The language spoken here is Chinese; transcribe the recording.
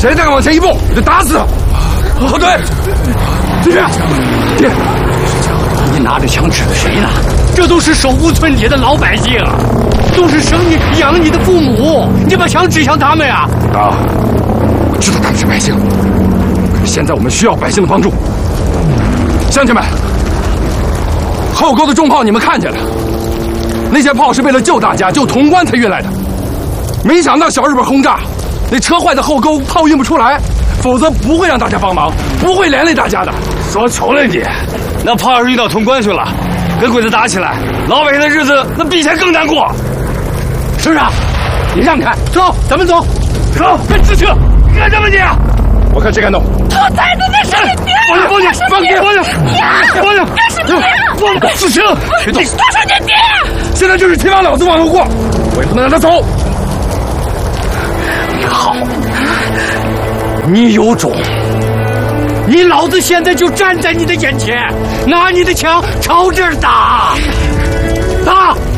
谁再敢往前一步，我就打死他！后退！爹， 你拿着枪指着谁呢？这都是手无寸铁的老百姓，都是生你养你的父母，你把枪指向他们呀？ 啊，我知道他们是百姓，可是现在我们需要百姓的帮助。乡亲们，后沟的重炮你们看见了，那些炮是为了救大家、救潼关才运来的。没想到小日本轰炸，那车坏的后沟，炮运不出来，否则不会让大家帮忙，不会连累大家的。 说穷了你，那炮要是运到潼关去了，跟鬼子打起来，老百姓的日子那比以前更难过。师长，你让开，走，咱们走。走，跟志清，干什么你？ 我看谁敢动。 兔崽子，那是你爹！ 放下，放下，放下，放下！ 那是爹！ 志清，别动！ 他是你爹！ 现在就是亲把老子往后过，我也不能让他走。 你好，你有种！你老子现在就站在你的眼前，拿你的枪朝这儿打，打！